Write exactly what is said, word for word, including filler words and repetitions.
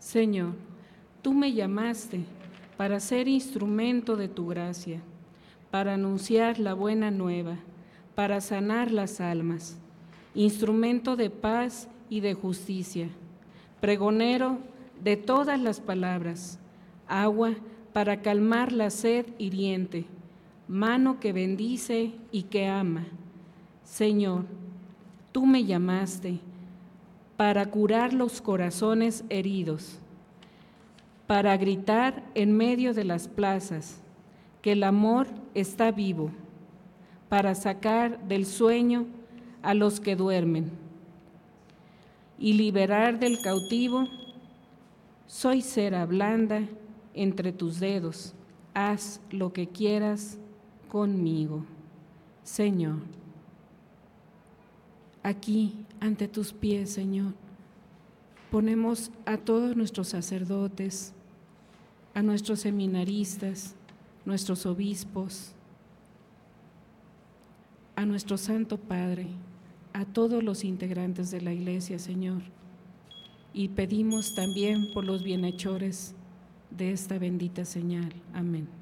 Señor, tú me llamaste para ser instrumento de tu gracia, para anunciar la buena nueva, para sanar las almas, instrumento de paz y de justicia, pregonero de todas las palabras, agua para calmar la sed hiriente, mano que bendice y que ama. Señor, tú me llamaste para curar los corazones heridos, para gritar en medio de las plazas que el amor está vivo, para sacar del sueño a los que duermen y liberar del cautivo. Soy cera blanda entre tus dedos, haz lo que quieras conmigo. Señor, aquí ante tus pies, Señor, ponemos a todos nuestros sacerdotes, a nuestros seminaristas, nuestros obispos, a nuestro Santo Padre, a todos los integrantes de la Iglesia, Señor, y pedimos también por los bienhechores de esta bendita señal. Amén.